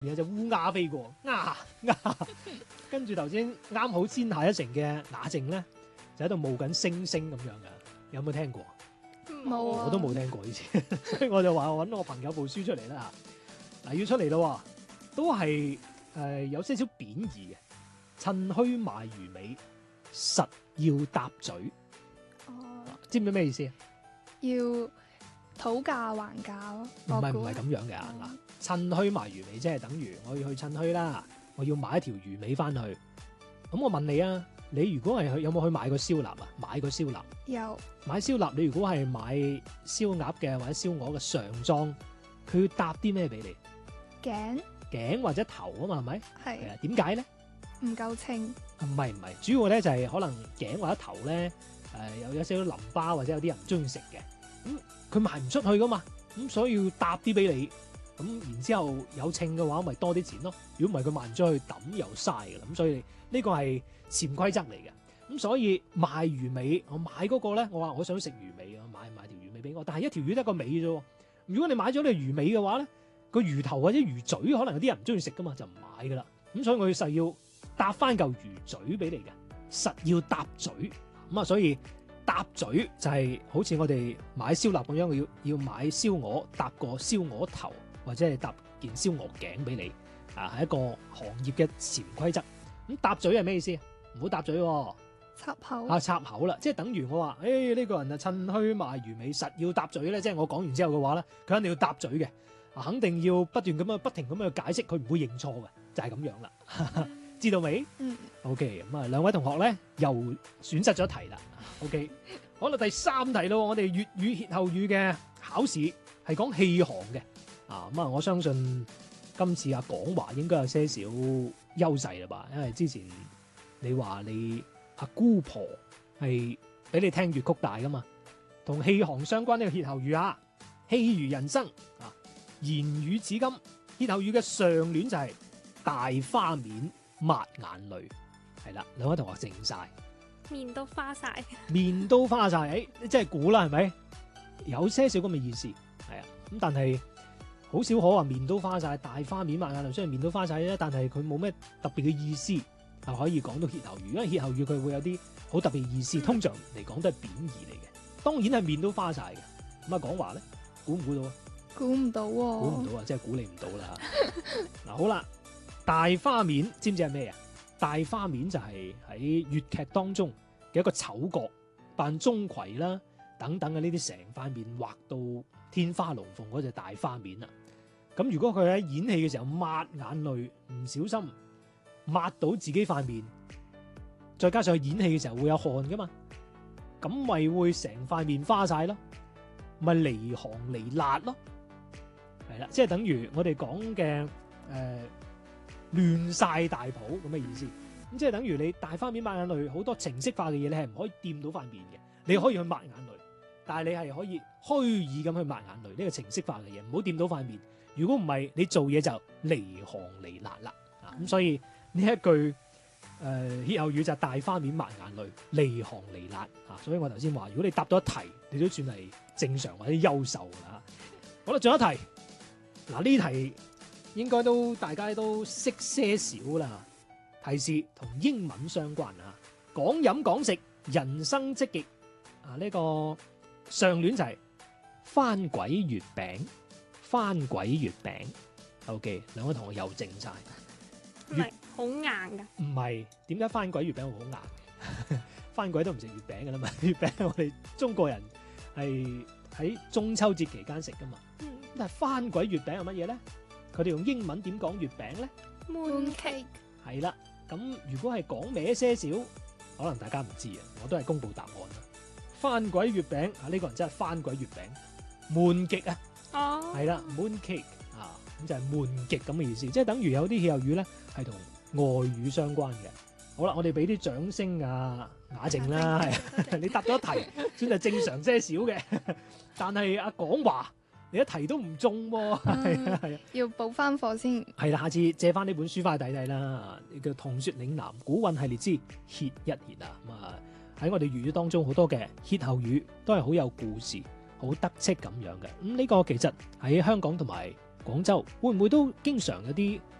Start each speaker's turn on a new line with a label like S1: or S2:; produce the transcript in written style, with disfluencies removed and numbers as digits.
S1: 有隻烏鴉飛過，跟住頭先啱好先下一城嘅雅靜咧，就喺度冒緊星星咁樣嘅，有冇聽過？
S2: 冇啊，
S1: 我都冇聽過以前，所以我就話揾我朋友部書出嚟啦嚇。嗱，要出嚟咯，都係有些少貶義嘅，趁虛賣魚尾，實要搭嘴。
S2: 哦，
S1: 知唔知咩意思啊？
S2: 要討價還價咯。
S1: 唔係咁樣嘅嗱，趁虛賣魚尾即係等於我要去趁虛啦，我要買一條魚尾翻去。咁我問你啊，你如果係有冇去買過燒臘啊？買過燒臘？
S2: 有
S1: 買燒臘，你如果係買燒鴨嘅或者燒鵝嘅上裝，佢要搭啲咩俾你？頸或者頭啊嘛，係咪？
S2: 係
S1: 啊，點解咧？
S2: 唔夠稱。
S1: 唔係，主要咧就係可能頸或者頭咧有少少淋巴，或者有啲人唔中意食嘅，咁佢賣唔出去噶嘛，咁所以要搭啲俾你，咁然之後有稱嘅話，咪多啲錢咯。如果唔係佢賣唔出去，抌又嘥噶啦。咁所以呢個係潛規則嚟嘅。咁所以賣魚尾，我買嗰個咧，我話我想食魚尾啊，買條魚尾俾我，但係一條魚得個尾啫喎。如果你買咗你魚尾嘅話咧，個魚頭或者魚嘴可能有啲人唔中意食噶嘛，就唔買噶啦。咁所以我要實要搭翻嚿魚嘴俾你嘅，實要搭嘴。咁啊，所以搭嘴就係好似我哋買燒臘咁樣，要買燒鵝，搭個燒鵝頭或者係搭件燒鵝頸俾你啊，係一個行業嘅潛規則。咁搭嘴係咩意思？唔好搭嘴喎。
S2: 插口
S1: 插口啦，即係等於我話，呢個人啊趁虛賣魚尾，實要搭嘴咧。即係我講完之後嘅話咧，佢肯定要搭嘴嘅，肯定要不停咁樣、不停咁樣解釋，佢唔會認錯嘅，就係咁樣啦。知道未？
S2: 嗯。
S1: OK，咁啊，兩位同學咧又選擇咗題啦。OK，好啦，第三題咯，我哋粵語歇後語嘅考試係講氣行嘅咁啊，我相信今次阿廣華應該有些少優勢啦吧，因為之前你話你阿姑婆係俾你聽粵曲大噶嘛，同氣行相關呢個歇後語啊，氣如人生啊，言語至今。歇後語嘅上聯就係大花面抹眼淚，係啦，兩位同學靜晒，
S3: 面都花晒，
S1: 面都花晒，你真係估啦，係咪？有些少咁嘅意思，係啊，咁但係好少可話面都花晒，大花面抹眼淚，雖然面都花晒啫，但係佢冇咩特別嘅意思。係可以講到歇後語，因為歇後語佢會有啲好特別意思，通常嚟講都係貶義嚟嘅。當然係面都花晒嘅。咁啊，講話咧，估唔估到啊？
S2: 估唔到喎。
S1: 估唔到啊，即係估你唔到啦。嗱，好啦，大花面知唔知係咩啊？大花面就係喺粵劇當中嘅一個丑角，扮鍾馗啦等等嘅呢啲，成塊面畫到天花龍鳳嗰隻大花面啦。咁如果佢喺演戲嘅時候抹眼淚，唔小心抹到自己塊面，再加上佢演戲嘅時候會有汗噶嘛，咁咪會成塊面花晒咯，咪離行離辣咯，係啦，即係等於我哋講嘅亂晒大譜咁嘅意思。咁即係等於你大花面抹眼淚，好多程式化嘅嘢你係唔可以掂到塊面嘅，你可以去抹眼淚，但係你係可以虛擬咁去抹眼淚，呢個程式化嘅嘢唔好掂到塊面。如果唔係，你做嘢就離行離辣啦。咁所以呢一句歇後語就係大花面抹眼淚，離行離辣所以我頭先話，如果你答到一題，你都算係正常或者優秀啦。好啦，仲有一題，嗱，呢題應該都大家都識些少啦。提示同英文相關啊，講飲講食，人生積極呢個上聯就係番鬼月餅，番鬼月餅。OK， 兩位同學又靜晒。
S3: 唔係好硬㗎。
S1: 唔係，點解番鬼月餅會好硬？番鬼都唔食月餅㗎啦嘛，月餅我哋中國人係喺中秋節期間食㗎嘛。但係番鬼月餅係乜嘢咧？佢哋用英文點講月餅咧？
S2: mooncake
S1: 係啦，咁如果係講歪些少，可能大家唔知啊，我都係公布答案啦。番鬼月餅呢個人真係番鬼月餅，悶極啊，係啦，mooncake 咁就係悶極咁嘅意思，即係等於有啲歇後語咧係同外語相關嘅。好啦，我哋俾啲掌聲雅靜啦，係你答咗一題，算係正常些少嘅，但係阿廣華你一題都唔中喎，係啊，
S2: 要補翻課先。
S1: 係啦，下次借翻呢本書翻去睇睇啦，叫《唐説嶺南古韻系列之歇一歇》啊。咁啊喺我哋粵語當中好多嘅歇後語都係好有故事、好得戚咁樣嘅。咁呢個其實喺香港同埋廣州會唔會都經常有啲